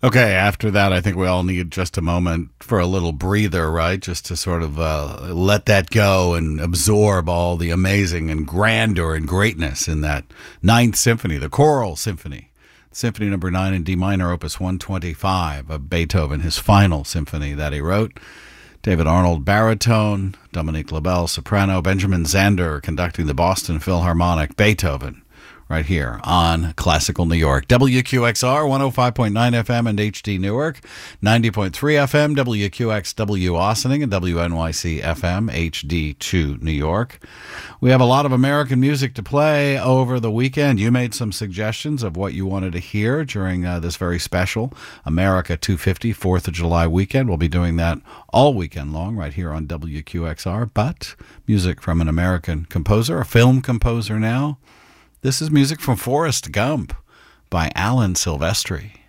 Okay, after that, I think we all need just a moment for a little breather, right? Just to sort of let that go and absorb all the amazing and grandeur and greatness in that Ninth Symphony, the Choral Symphony. Symphony number 9 in D minor, opus 125 of Beethoven, his final symphony that he wrote. David Arnold, baritone, Dominique Labelle, soprano, Benjamin Zander conducting the Boston Philharmonic. Beethoven, right here on Classical New York. WQXR 105.9 FM and HD Newark, 90.3 FM, WQXW Austining, and WNYC FM HD2 New York. We have a lot of American music to play over the weekend. You made some suggestions of what you wanted to hear during this very special America 250 4th of July weekend. We'll be doing that all weekend long right here on WQXR. But music from an American composer, a film composer now. This is music from Forrest Gump by Alan Silvestri.